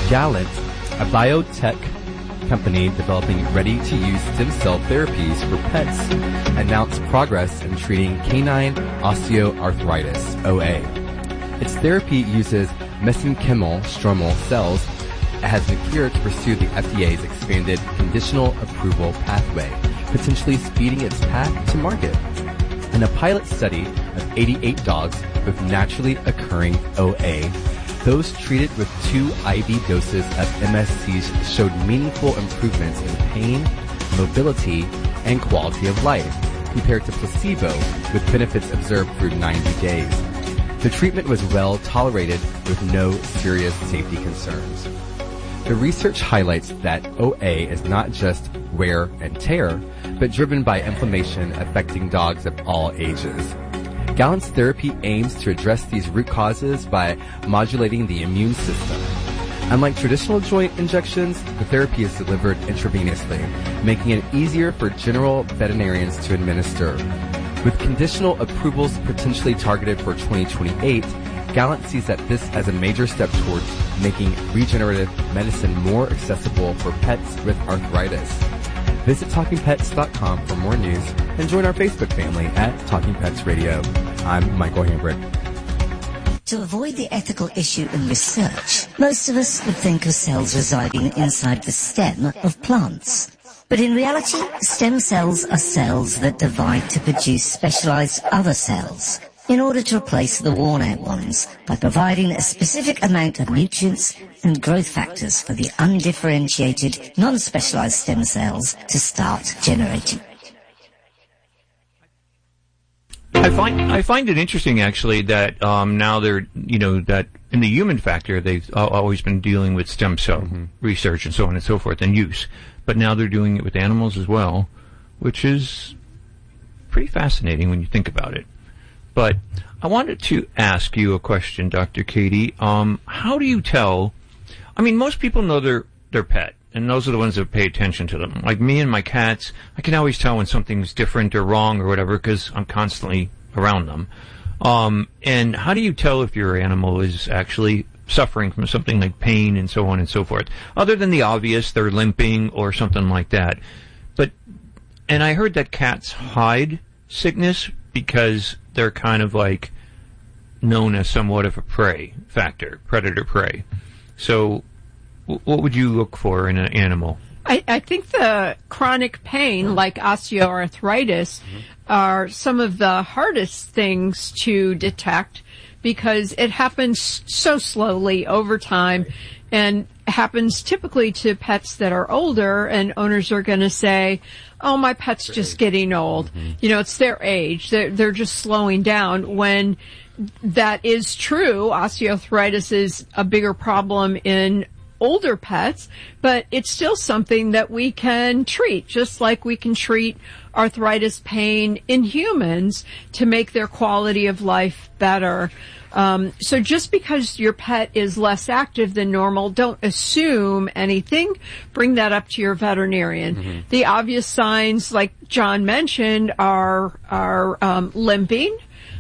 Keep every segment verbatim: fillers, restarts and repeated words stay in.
Gallant, a biotech company developing ready-to-use stem cell therapies for pets, announced progress in treating canine osteoarthritis, O A. Its therapy uses mesenchymal stromal cells and has been cleared to pursue the F D A's expanded conditional approval pathway, potentially speeding its path to market. In a pilot study of eighty-eight dogs with naturally occurring O A, those treated with two I V doses of M S Cs showed meaningful improvements in pain, mobility, and quality of life compared to placebo, with benefits observed through ninety days. The treatment was well tolerated with no serious safety concerns. The research highlights that O A is not just wear and tear, but driven by inflammation affecting dogs of all ages. Gallant's therapy aims to address these root causes by modulating the immune system. Unlike traditional joint injections, the therapy is delivered intravenously, making it easier for general veterinarians to administer. With conditional approvals potentially targeted for twenty twenty-eight, Gallant sees that this as a major step towards making regenerative medicine more accessible for pets with arthritis. Visit talking pets dot com for more news and join our Facebook family at Talking Pets Radio. I'm Michael Hambrick. To avoid the ethical issue in research, most of us would think of cells residing inside the stem of plants. But in reality, stem cells are cells that divide to produce specialized other cells in order to replace the worn-out ones by providing a specific amount of nutrients and growth factors for the undifferentiated, non-specialized stem cells to start generating. I find I find it interesting, actually, that um, now they're, you know, that in the human factor, they've uh, always been dealing with stem cell mm-hmm. research and so on and so forth and use. But now they're doing it with animals as well, which is pretty fascinating when you think about it. But I wanted to ask you a question, Doctor Katie. Um, how do you tell? I mean, most people know their their pet, and those are the ones that pay attention to them. Like me and my cats, I can always tell when something's different or wrong or whatever because I'm constantly around them. Um, and how do you tell if your animal is actually suffering from something like pain and so on and so forth? Other than the obvious, they're limping or something like that. But, and I heard that cats hide sickness because they're kind of like known as somewhat of a prey factor, predator-prey. So w- what would you look for in an animal? I, I think the chronic pain, like osteoarthritis, mm-hmm. are some of the hardest things to detect because it happens so slowly over time and happens typically to pets that are older, and owners are going to say, oh, my pet's just getting old. Mm-hmm. You know, it's their age. They're, they're just slowing down. When that is true, osteoarthritis is a bigger problem in older pets, but it's still something that we can treat, just like we can treat arthritis pain in humans to make their quality of life better. Um, so just because your pet is less active than normal, don't assume anything. Bring that up to your veterinarian. Mm-hmm. The obvious signs, like John mentioned, are are um, limping,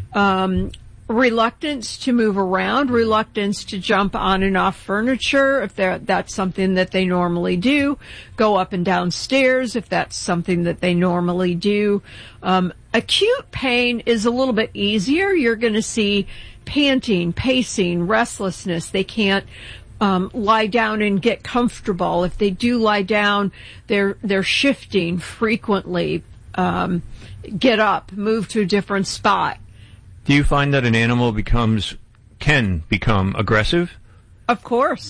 um, reluctance to move around, reluctance to jump on and off furniture if that's something that they normally do, go up and down stairs if that's something that they normally do. Um, acute pain is a little bit easier. You're going to see panting, pacing, restlessness. They can't um, lie down and get comfortable. If they do lie down, they're they're shifting frequently. Um, get up, move to a different spot. Do you find that an animal becomes, can become aggressive? Of course.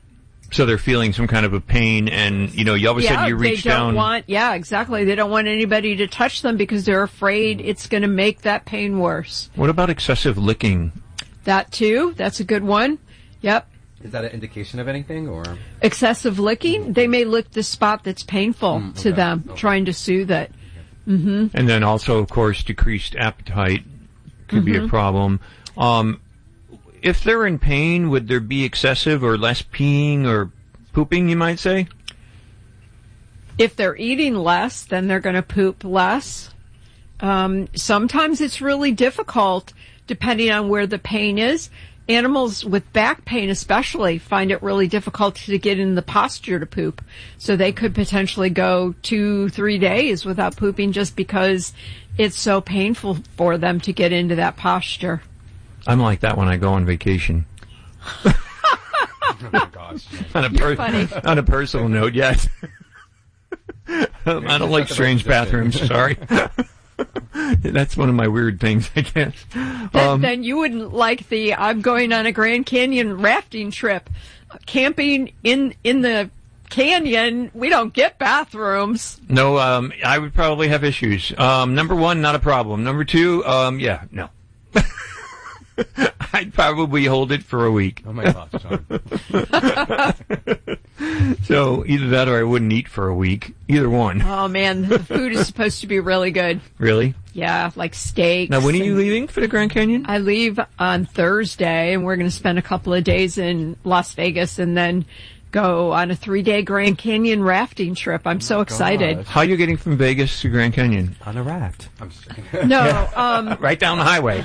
So they're feeling some kind of a pain, and, you know, you all of a yeah, sudden you reach they don't down. Want, yeah, exactly. They don't want anybody to touch them because they're afraid it's going to make that pain worse. What about excessive licking? That too. That's a good one. Yep. Is that an indication of anything, or? Excessive licking? They may lick the spot that's painful mm, okay. to them, okay. trying to soothe it. Mm-hmm. And then also, of course, decreased appetite could mm-hmm. be a problem. Um, if they're in pain, would there be excessive or less peeing or pooping, you might say? If they're eating less, then they're going to poop less. Um, sometimes it's really difficult, depending on where the pain is, animals with back pain especially find it really difficult to get in the posture to poop. So they could potentially go two, three days without pooping just because it's so painful for them to get into that posture. I'm like that when I go on vacation. Oh my gosh. on, a per- funny. on a personal note, yes. I don't like strange bathrooms, sorry. That's one of my weird things, I guess. Then, Um, then you wouldn't like the, I'm going on a Grand Canyon rafting trip. Camping in, in the canyon, we don't get bathrooms. no, um, I would probably have issues. Um, number one, not a problem. Number two, um, yeah, no. I'd probably hold it for a week. Oh my gosh, John. So either that or I wouldn't eat for a week. Either one. Oh man, the food is supposed to be really good. Really? Yeah, like steaks. Now, when are you and- leaving for the Grand Canyon? I leave on Thursday, and we're going to spend a couple of days in Las Vegas and then go on a three-day Grand Canyon rafting trip. I'm so excited. How are you getting from Vegas to Grand Canyon? On a raft. I'm just kidding. No, um, Right down the highway.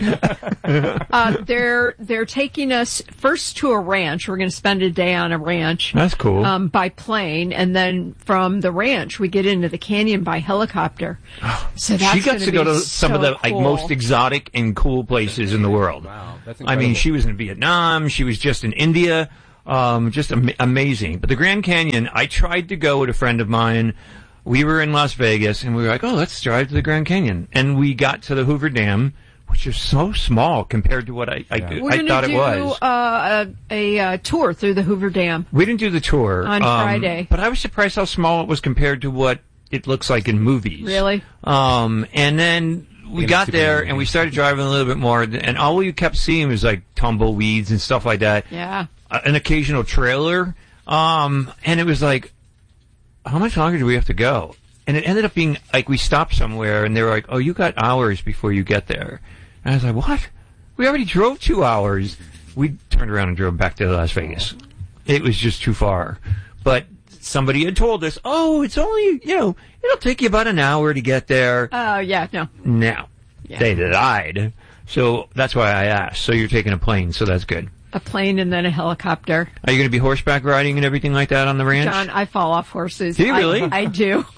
uh, they're they're taking us first to a ranch. We're going to spend a day on a ranch. That's cool. Um, by plane, and then from the ranch we get into the canyon by helicopter. So that's she got gonna to go be to some of so the like cool. most exotic and cool places in the world. Wow, that's I incredible. mean, she was in Vietnam. She was just in India. Um, just am- amazing. But the Grand Canyon, I tried to go with a friend of mine. We were in Las Vegas, and we were like, oh, let's drive to the Grand Canyon. And we got to the Hoover Dam, which is so small compared to what I, I, Yeah. We're I gonna thought do, it was. Uh, a, a uh, tour through the Hoover Dam. We didn't do the tour. On um, Friday. But I was surprised how small it was compared to what it looks like in movies. Really? Um, and then we In got super there movies. and we started driving a little bit more, and all we kept seeing was like tumbleweeds and stuff like that. Yeah. Uh, an occasional trailer. Um, and it was like, how much longer do we have to go? And it ended up being like we stopped somewhere and they were like, oh, you got hours before you get there. And I was like, what? We already drove two hours. We turned around and drove back to Las Vegas. It was just too far. But somebody had told us, oh, it's only, you know, it'll take you about an hour to get there. Oh, yeah, no. Now, Yeah. they lied. So that's why I asked. So you're taking a plane, so that's good. A plane and then a helicopter. Are you going to be horseback riding and everything like that on the ranch? John, I fall off horses. Do you I- really? I, do.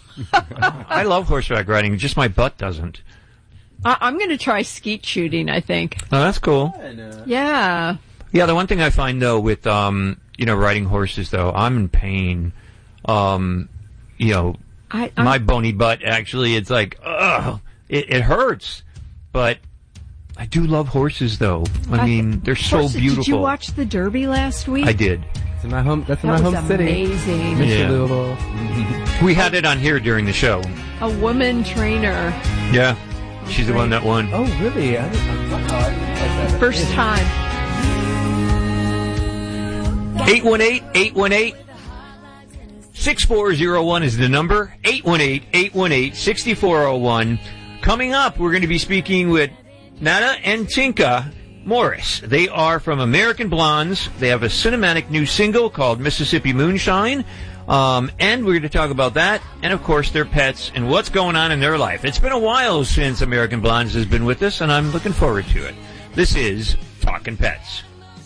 I love horseback riding, just my butt doesn't. I, I'm going to try skeet shooting, I think. Oh, that's cool. Yeah. Yeah, the one thing I find though with um, you know, riding horses though, I'm in pain. Um, you know, I, I'm, my bony butt actually, it's like, ugh, it, it hurts. But I do love horses though. I, I- mean, they're so horses- beautiful. Did you watch the Derby last week? I did. It's in my home. That's in That my was home city. amazing. Mister Yeah. Louisville. We had it on here during the show. A woman trainer. Yeah. She's the one that won. Oh, really? I didn't, wow, I didn't realize that. First time. eight one eight, eight one eight, six four zero one is the number. eight one eight, eight one eight, six four zero one. Coming up, we're going to be speaking with Nana and Tinka Morris. They are from American Blondes. They have a cinematic new single called Mississippi Moonshine. Um, and we're going to talk about that, and of course their pets and what's going on in their life. It's been a while since American Blondes has been with us, and I'm looking forward to it. This is Talkin' Pets.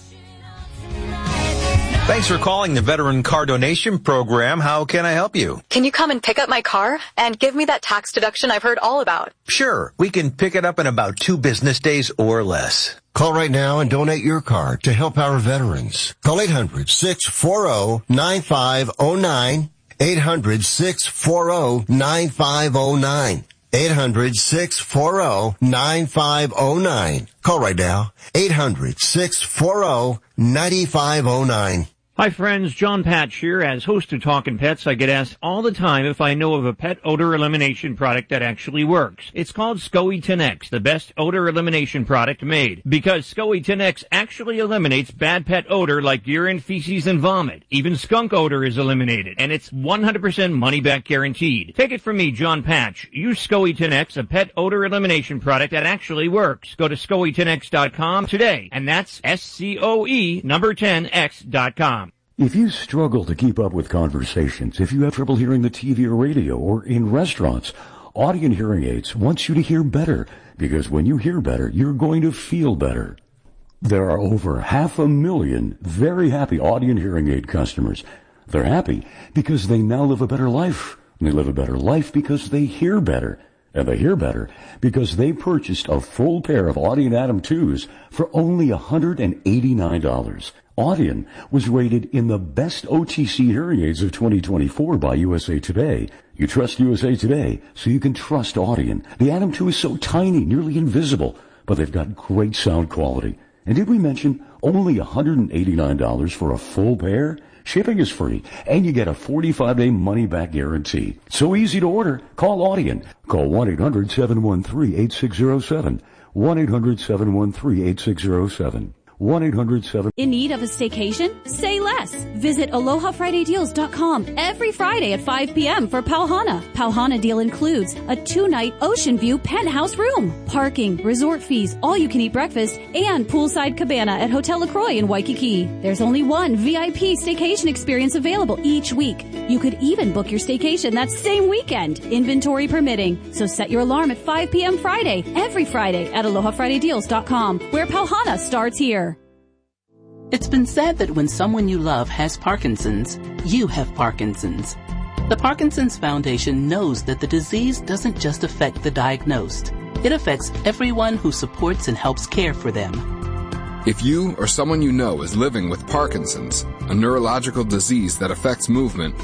Thanks for calling the Veteran Car Donation Program. How can I help you? Can you come and pick up my car and give me that tax deduction I've heard all about? Sure, we can pick it up in about two business days or less. Call right now and donate your car to help our veterans. Call eight hundred, six four zero, nine five zero nine. eight hundred, six four zero, nine five zero nine. eight hundred, six four zero, nine five zero nine. Call right now. eight hundred, six four zero, nine five zero nine. Hi friends, John Patch here. As host of Talkin' Pets, I get asked all the time if I know of a pet odor elimination product that actually works. It's called SCOE ten X, the best odor elimination product made. Because SCOE ten X actually eliminates bad pet odor like urine, feces, and vomit. Even skunk odor is eliminated, and it's one hundred percent money-back guaranteed. Take it from me, John Patch. Use SCOE ten X, a pet odor elimination product that actually works. Go to scoe ten x dot com today, and that's S C O E number ten X dot com. If you struggle to keep up with conversations, if you have trouble hearing the T V or radio or in restaurants, Audient Hearing Aids wants you to hear better, because when you hear better, you're going to feel better. There are over half a million very happy Audien hearing aid customers. They're happy because they now live a better life. And they live a better life because they hear better. And they hear better because they purchased a full pair of Audien Atom twos for only one hundred eighty-nine dollars. Audien was rated in the best O T C hearing aids of twenty twenty-four by U S A Today. You trust U S A Today, so you can trust Audien. The Atom two is so tiny, nearly invisible, but they've got great sound quality. And did we mention only one hundred eighty-nine dollars for a full pair? Shipping is free, and you get a forty-five day money-back guarantee. So easy to order. Call Audien. Call one eight hundred seven one three eight six zero seven. one eight hundred seven one three eight six zero seven. one eight hundred seven In need of a staycation? Say less. Visit aloha friday deals dot com every Friday at five p.m. for Pauhana. Pauhana deal includes a two-night ocean view penthouse room, parking, resort fees, all-you-can-eat breakfast, and poolside cabana at Hotel LaCroix in Waikiki. There's only one V I P staycation experience available each week. You could even book your staycation that same weekend, inventory permitting. So set your alarm at five p.m. Friday, every Friday at aloha friday deals dot com, where Pauhana starts here. It's been said that when someone you love has Parkinson's, you have Parkinson's. The Parkinson's Foundation knows that the disease doesn't just affect the diagnosed. It affects everyone who supports and helps care for them. If you or someone you know is living with Parkinson's, a neurological disease that affects movement,